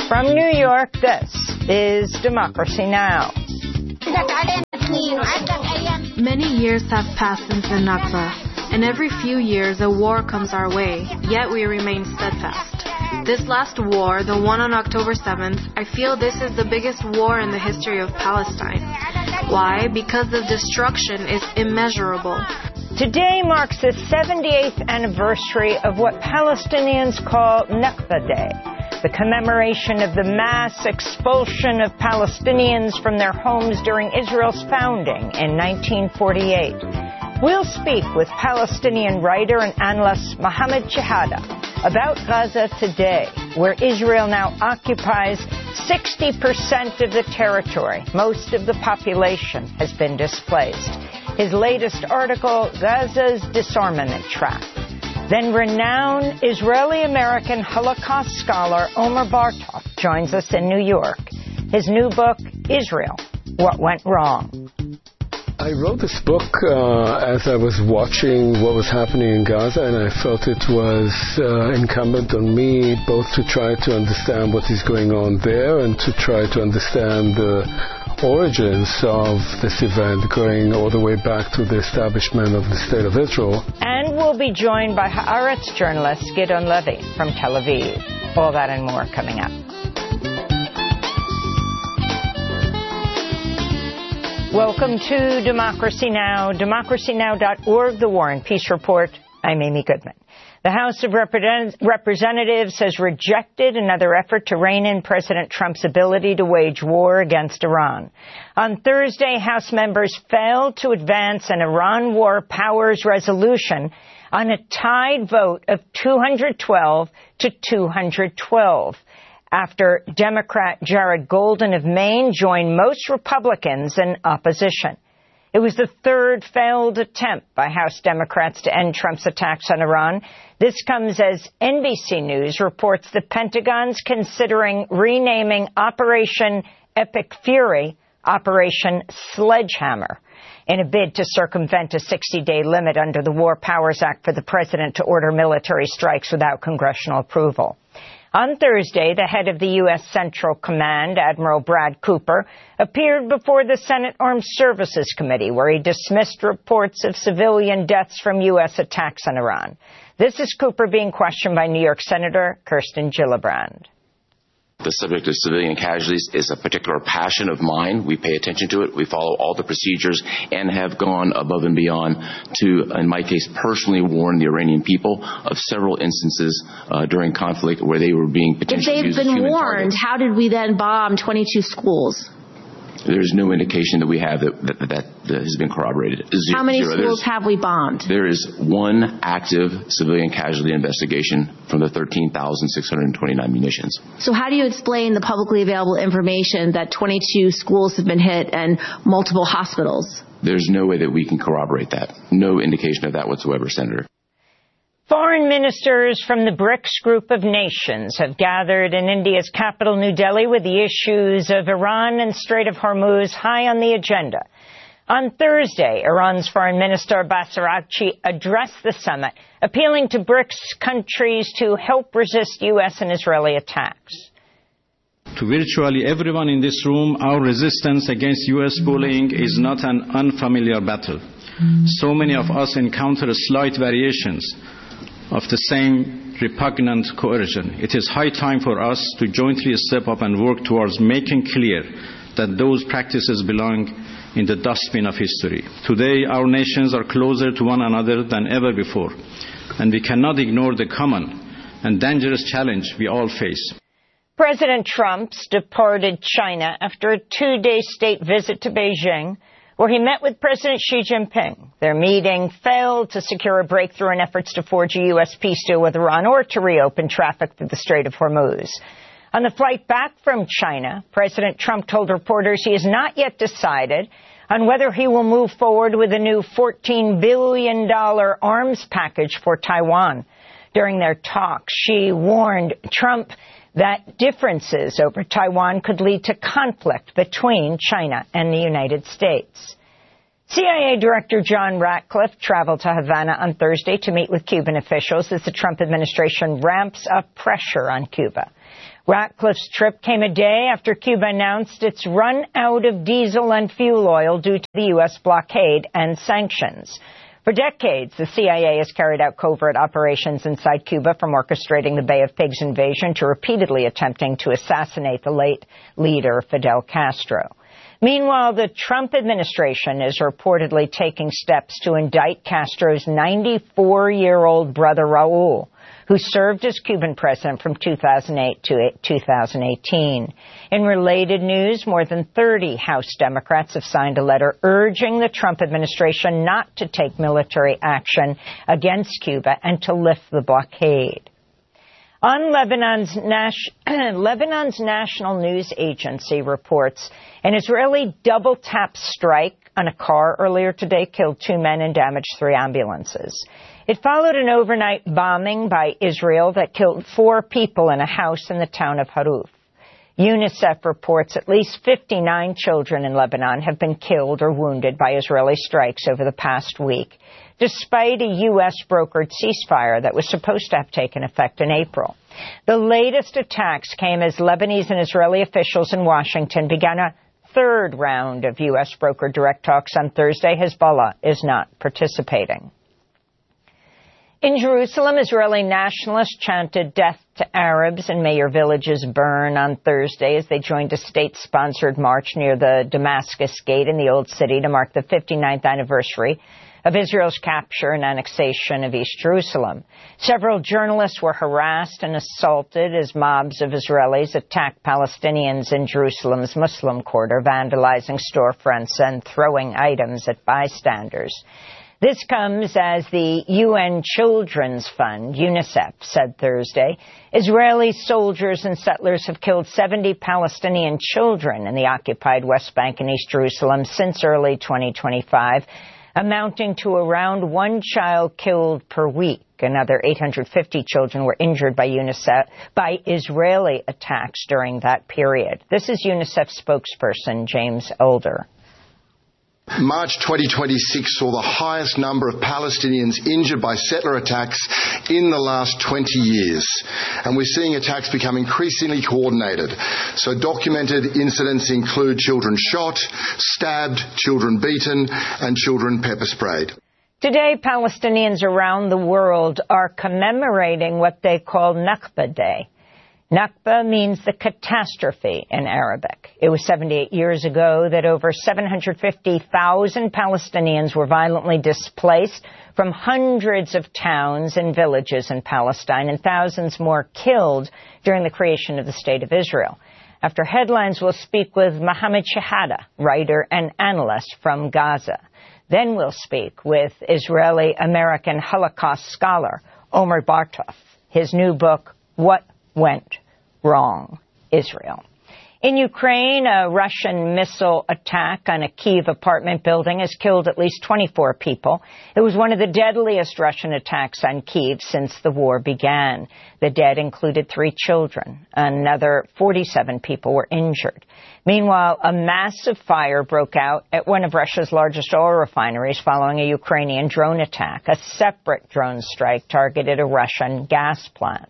From New York, this is Democracy Now! Many years have passed since the Nakba, and every few years a war comes our way, yet we remain steadfast. This last war, the one on October 7th, I feel this is the biggest war in the history of Palestine. Why? Because the destruction is immeasurable. Today marks the 78th anniversary of what Palestinians call Nakba Day, the commemoration of the mass expulsion of Palestinians from their homes during Israel's founding in 1948. We'll speak with Palestinian writer and analyst Mohammed Chehada about Gaza today, where Israel now occupies 60% of the territory. Most of the population has been displaced. His latest article, Gaza's Disarmament Trap. Then renowned Israeli-American Holocaust scholar Omer Bartov joins us in New York. His new book, Israel, What Went Wrong. I wrote this book as I was watching what was happening in Gaza, and I felt it was incumbent on me both to try to understand what is going on there and to try to understand the origins of this event going all the way back to the establishment of the State of Israel. And we'll be joined by Haaretz journalist Gideon Levy from Tel Aviv. All that and more coming up. Welcome to Democracy Now!, democracynow.org, The War and Peace Report. I'm Amy Goodman. The House of Representatives has rejected another effort to rein in President Trump's ability to wage war against Iran. On Thursday, House members failed to advance an Iran war powers resolution on a tied vote of 212 to 212. After Democrat Jared Golden of Maine joined most Republicans in opposition. It was the third failed attempt by House Democrats to end Trump's attacks on Iran. This comes as NBC News reports the Pentagon's considering renaming Operation Epic Fury Operation Sledgehammer in a bid to circumvent a 60-day limit under the War Powers Act for the president to order military strikes without congressional approval. On Thursday, the head of the U.S. Central Command, Admiral Brad Cooper, appeared before the Senate Armed Services Committee, where he dismissed reports of civilian deaths from U.S. attacks on Iran. This is Cooper being questioned by New York Senator Kirsten Gillibrand. The subject of civilian casualties is a particular passion of mine. We pay attention to it. We follow all the procedures and have gone above and beyond to, in my case, personally warn the Iranian people of several instances during conflict where they were being potentially used as human targets. If they've been warned, how did we then bomb 22 schools? There's no indication that we have that has been corroborated. How many schools have we bombed? There is one active civilian casualty investigation from the 13,629 munitions. So how do you explain the publicly available information that 22 schools have been hit and multiple hospitals? There's no way that we can corroborate that. No indication of that whatsoever, Senator. Foreign ministers from the BRICS group of nations have gathered in India's capital, New Delhi, with the issues of Iran and Strait of Hormuz high on the agenda. On Thursday, Iran's Foreign Minister Abbas Araghchi addressed the summit, appealing to BRICS countries to help resist U.S. and Israeli attacks. To virtually everyone in this room, our resistance against U.S. bullying is not an unfamiliar battle. So many of us encounter slight variations of the same repugnant coercion. It is high time for us to jointly step up and work towards making clear that those practices belong in the dustbin of history. Today, our nations are closer to one another than ever before, and we cannot ignore the common and dangerous challenge we all face. President Trump's departed China after a two-day state visit to Beijing, where he met with President Xi Jinping. Their meeting failed to secure a breakthrough in efforts to forge a U.S. peace deal with Iran or to reopen traffic through the Strait of Hormuz. On the flight back from China, President Trump told reporters he has not yet decided on whether he will move forward with a new $14 billion arms package for Taiwan. During their talks, Xi warned Trump that differences over Taiwan could lead to conflict between China and the United States. CIA Director John Ratcliffe traveled to Havana on Thursday to meet with Cuban officials as the Trump administration ramps up pressure on Cuba. Ratcliffe's trip came a day after Cuba announced it's run out of diesel and fuel oil due to the U.S. blockade and sanctions. For decades, the CIA has carried out covert operations inside Cuba, from orchestrating the Bay of Pigs invasion to repeatedly attempting to assassinate the late leader Fidel Castro. Meanwhile, the Trump administration is reportedly taking steps to indict Castro's 94-year-old brother Raul, who served as Cuban president from 2008 to 2018. In related news, more than 30 House Democrats have signed a letter urging the Trump administration not to take military action against Cuba and to lift the blockade. On Lebanon's national news agency reports an Israeli double-tap strike on a car earlier today killed 2 men and damaged 3 ambulances. It followed an overnight bombing by Israel that killed 4 people in a house in the town of Haruf. UNICEF reports at least 59 children in Lebanon have been killed or wounded by Israeli strikes over the past week, despite a U.S.-brokered ceasefire that was supposed to have taken effect in April. The latest attacks came as Lebanese and Israeli officials in Washington began a third round of U.S.-brokered direct talks on Thursday. Hezbollah is not participating. In Jerusalem, Israeli nationalists chanted death to Arabs and may your villages burn on Thursday as they joined a state-sponsored march near the Damascus Gate in the Old City to mark the 59th anniversary of Israel's capture and annexation of East Jerusalem. Several journalists were harassed and assaulted as mobs of Israelis attacked Palestinians in Jerusalem's Muslim quarter, vandalizing storefronts and throwing items at bystanders. This comes as the UN Children's Fund, UNICEF, said Thursday. Israeli soldiers and settlers have killed 70 Palestinian children in the occupied West Bank and East Jerusalem since early 2025, amounting to around 1 child killed per week. Another 850 children were injured by Israeli attacks during that period. This is UNICEF spokesperson James Elder. March 2026 saw the highest number of Palestinians injured by settler attacks in the last 20 years. And we're seeing attacks become increasingly coordinated. So documented incidents include children shot, stabbed, children beaten, and children pepper sprayed. Today, Palestinians around the world are commemorating what they call Nakba Day. Nakba means the catastrophe in Arabic. It was 78 years ago that over 750,000 Palestinians were violently displaced from hundreds of towns and villages in Palestine, and thousands more killed during the creation of the State of Israel. After headlines, we'll speak with Mohammed Shehada, writer and analyst from Gaza. Then we'll speak with Israeli-American Holocaust scholar Omer Bartov. His new book, What Went Wrong, Israel. In Ukraine, a Russian missile attack on a Kyiv apartment building has killed at least 24 people. It was one of the deadliest Russian attacks on Kyiv since the war began. The dead included 3 children. Another 47 people were injured. Meanwhile, a massive fire broke out at one of Russia's largest oil refineries following a Ukrainian drone attack. A separate drone strike targeted a Russian gas plant.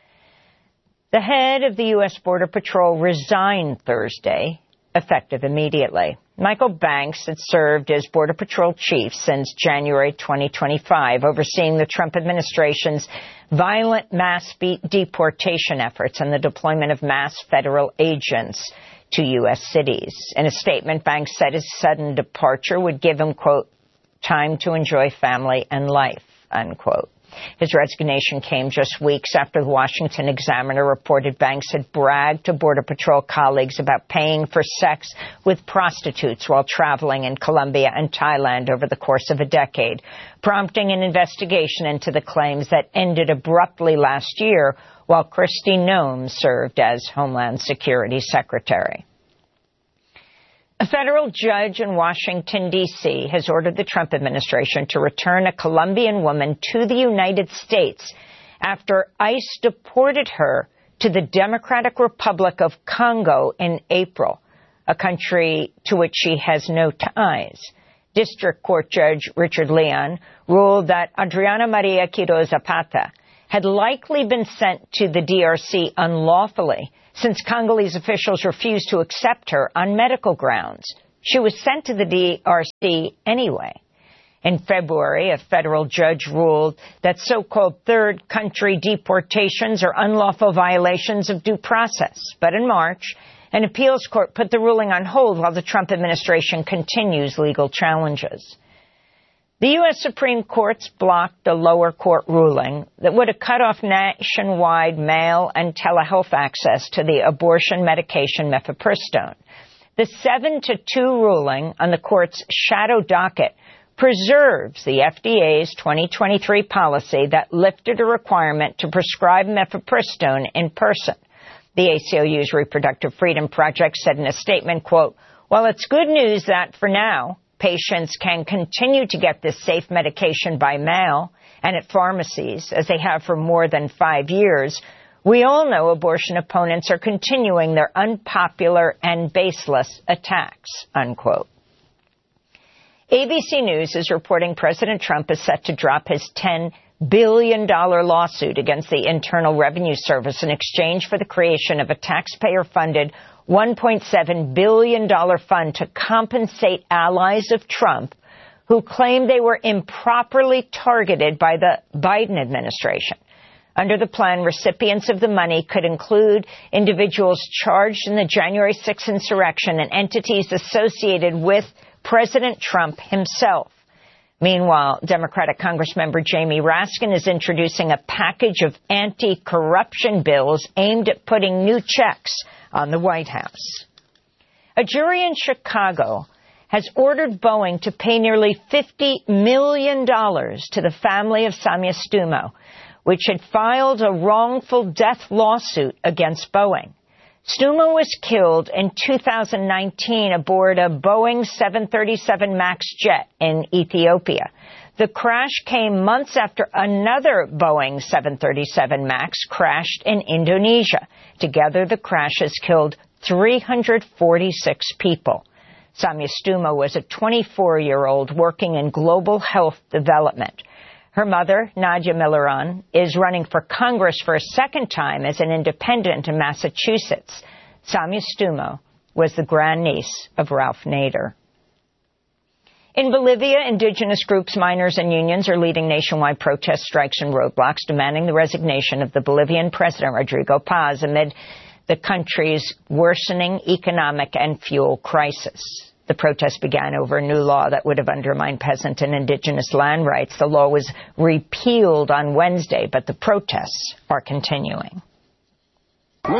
The head of the U.S. Border Patrol resigned Thursday, effective immediately. Michael Banks had served as Border Patrol chief since January 2025, overseeing the Trump administration's violent mass deportation efforts and the deployment of mass federal agents to U.S. cities. In a statement, Banks said his sudden departure would give him, quote, time to enjoy family and life, unquote. His resignation came just weeks after the Washington Examiner reported Banks had bragged to Border Patrol colleagues about paying for sex with prostitutes while traveling in Colombia and Thailand over the course of a decade, prompting an investigation into the claims that ended abruptly last year while Kristi Noem served as Homeland Security Secretary. A federal judge in Washington, D.C. has ordered the Trump administration to return a Colombian woman to the United States after ICE deported her to the Democratic Republic of Congo in April, a country to which she has no ties. District Court Judge Richard Leon ruled that Adriana Maria Quiroz Zapata had likely been sent to the DRC unlawfully since Congolese officials refused to accept her on medical grounds. She was sent to the DRC anyway. In February, a federal judge ruled that so-called third country deportations are unlawful violations of due process. But in March, an appeals court put the ruling on hold while the Trump administration continues legal challenges. The U.S. Supreme Court's blocked a lower court ruling that would have cut off nationwide mail and telehealth access to the abortion medication mifepristone. The 7-2 ruling on the court's shadow docket preserves the FDA's 2023 policy that lifted a requirement to prescribe mifepristone in person. The ACLU's Reproductive Freedom Project said in a statement, quote, "While it's good news that, for now, patients can continue to get this safe medication by mail and at pharmacies, as they have for more than 5 years, we all know abortion opponents are continuing their unpopular and baseless attacks," unquote. ABC News is reporting President Trump is set to drop his $10 billion lawsuit against the Internal Revenue Service in exchange for the creation of a taxpayer-funded $1.7 billion fund to compensate allies of Trump who claim they were improperly targeted by the Biden administration. Under the plan, recipients of the money could include individuals charged in the January 6th insurrection and entities associated with President Trump himself. Meanwhile, Democratic Congressmember Jamie Raskin is introducing a package of anti-corruption bills aimed at putting new checks on the White House. A jury in Chicago has ordered Boeing to pay nearly $50 million to the family of Samia Stumo, which had filed a wrongful death lawsuit against Boeing. Stumo was killed in 2019 aboard a Boeing 737 MAX jet in Ethiopia. The crash came months after another Boeing 737 MAX crashed in Indonesia. Together, the crashes killed 346 people. Samia Stumo was a 24-year-old working in global health development. Her mother, Nadia Milleron, is running for Congress for a second time as an independent in Massachusetts. Samia Stumo was the grandniece of Ralph Nader. In Bolivia, indigenous groups, miners, and unions are leading nationwide protest strikes and roadblocks, demanding the resignation of the Bolivian president, Rodrigo Paz, amid the country's worsening economic and fuel crisis. The protest began over a new law that would have undermined peasant and indigenous land rights. The law was repealed on Wednesday, but the protests are continuing. We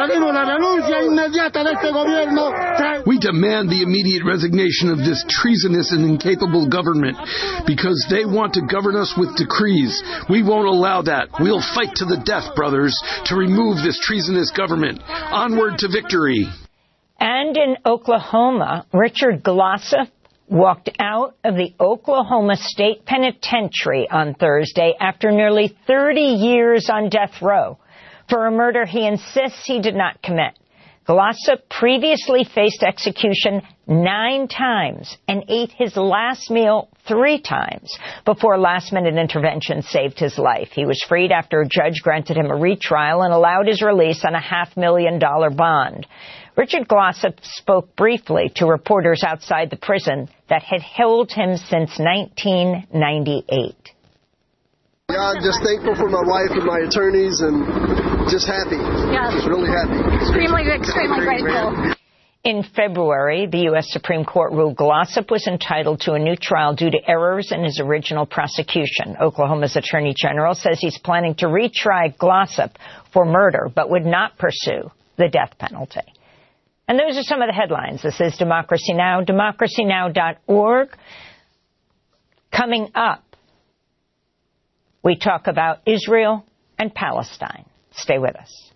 demand the immediate resignation of this treasonous and incapable government because they want to govern us with decrees. We won't allow that. We'll fight to the death, brothers, to remove this treasonous government. Onward to victory. And in Oklahoma, Richard Glossip walked out of the Oklahoma State Penitentiary on Thursday after nearly 30 years on death row for a murder he insists he did not commit. Glossip previously faced execution 9 times and ate his last meal 3 times before last-minute intervention saved his life. He was freed after a judge granted him a retrial and allowed his release on a $500,000 bond. Richard Glossip spoke briefly to reporters outside the prison that had held him since 1998. Yeah, I'm just thankful for my wife and my attorneys and just happy. Yeah. Just really happy. Extremely grateful. In February, the U.S. Supreme Court ruled Glossip was entitled to a new trial due to errors in his original prosecution. Oklahoma's Attorney General says he's planning to retry Glossip for murder, but would not pursue the death penalty. And those are some of the headlines. This is Democracy Now!, democracynow.org. Coming up, we talk about Israel and Palestine. Stay with us.